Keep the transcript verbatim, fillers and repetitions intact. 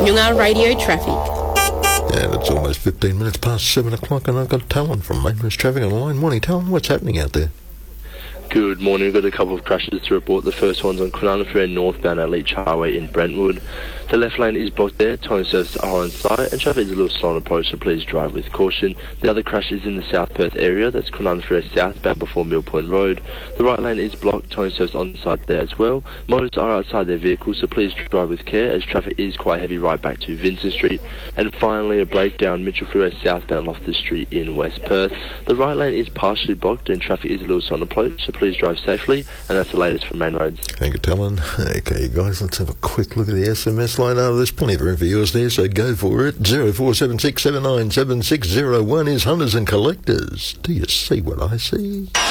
Noongar Radio Traffic. And it's almost fifteen minutes past seven o'clock, and I've got Talon from Mainridge Traffic on the line. Morning, Talon. What's happening out there? Good morning. We've got a couple of crashes to report. The first one's on Kwinana Ferry northbound at Leach Highway in Brentwood. The left lane is blocked there. Towing services are on site, and traffic is a little slow on approach, so please drive with caution. The other crash is in the South Perth area. That's Kwinana Ferry southbound before Mill Point Road. The right lane is blocked. Towing service on site there as well. Motorists are outside their vehicles, so please drive with care, as traffic is quite heavy right back to Vincent Street. And finally, a breakdown Mitchell Freeway southbound Loftus Street in West Perth. The right lane is partially blocked, and traffic is a little slow on approach, so please drive safely. And that's the latest from Main Roads. Thank you, Talon. Okay, guys, let's have a quick look at the S M S line. Oh, there's plenty of room for yours there, so go for it. zero four seven six seven nine seven six zero one is Hunters and Collectors. Do you see what I see?